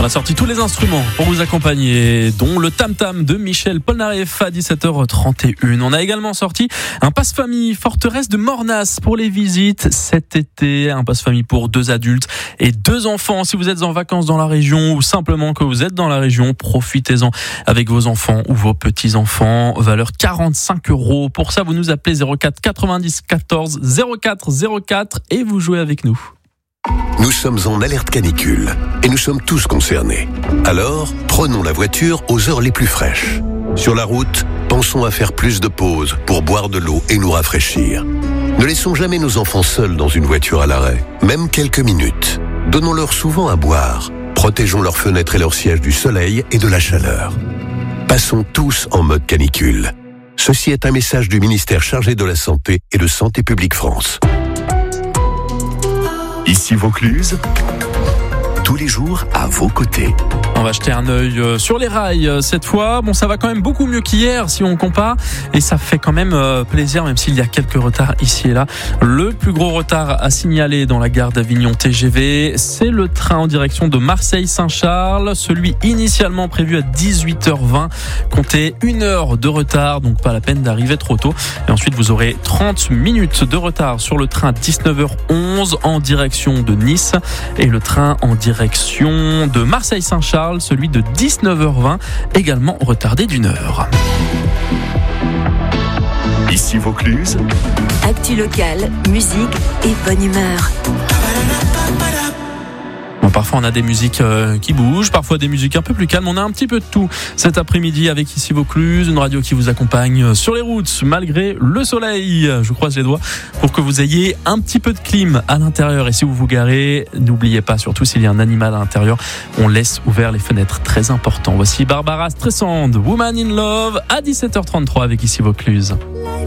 a sorti tous les instruments pour vous accompagner, dont le tam-tam de Michel Polnareff à 17h31. On a également sorti un passe-famille forteresse de Mornas pour les visites cet été. Un passe-famille pour 2 adultes et 2 enfants. Si vous êtes en vacances dans la région ou simplement que vous êtes dans la région, profitez-en avec vos enfants ou vos petits-enfants. Valeur 45 €. Pour ça, vous nous appelez 04 90 14 04 04 et vous jouez avec nous. Nous sommes en alerte canicule et nous sommes tous concernés. Alors, prenons la voiture aux heures les plus fraîches. Sur la route, pensons à faire plus de pauses pour boire de l'eau et nous rafraîchir. Ne laissons jamais nos enfants seuls dans une voiture à l'arrêt, même quelques minutes. Donnons-leur souvent à boire. Protégeons leurs fenêtres et leurs sièges du soleil et de la chaleur. Passons tous en mode canicule. Ceci est un message du ministère chargé de la Santé et de Santé publique France. Ici Vaucluse, tous les jours à vos côtés. On va jeter un œil sur les rails cette fois. Bon, ça va quand même beaucoup mieux qu'hier si on compare. Et ça fait quand même plaisir, même s'il y a quelques retards ici et là. Le plus gros retard à signaler dans la gare d'Avignon TGV, c'est le train en direction de Marseille-Saint-Charles. Celui initialement prévu à 18h20. Comptez 1 heure de retard, donc pas la peine d'arriver trop tôt. Et ensuite, vous aurez 30 minutes de retard sur le train 19h11 en direction de Nice. Et le train en direction de Marseille-Saint-Charles, celui de 19h20, également retardé d'1 heure. Ici Vaucluse. Actu locale, musique et bonne humeur. Bon, parfois on a des musiques qui bougent, parfois des musiques un peu plus calmes. On a un petit peu de tout cet après-midi avec Ici Vaucluse, une radio qui vous accompagne sur les routes malgré le soleil. Je croise les doigts pour que vous ayez un petit peu de clim à l'intérieur. Et si vous vous garez, n'oubliez pas, surtout s'il y a un animal à l'intérieur, on laisse ouvert les fenêtres, très important. Voici Barbara Streisand, Woman in Love à 17h33 avec Ici Vaucluse.